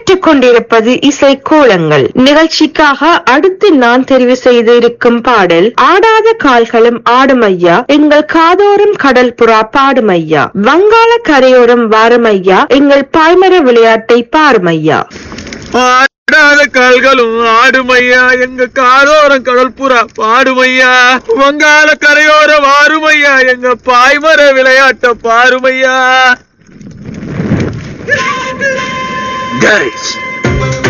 கேட்டுக்கொண்டிருப்பது இசை கோலங்கள் நிகழ்ச்சிக்காக அடுத்து நான் தெரிவு செய்து இருக்கும் பாடல் ஆடாத கால்களும் ஆடுமையா, எங்கள் காதோறும் கடல் புறா பாடுமையா, வங்காள கரையோரம் வாரமையா, எங்கள் பாய்மர விளையாட்டை பாருமையா. ஆடாத கால்களும் ஆடுமையா, எங்க காதோரம் கடல் புறா பாடுமையா, வங்காள கரையோரம் வாருமையா, எங்க பாய்மர விளையாட்ட பாருமையா. Guys,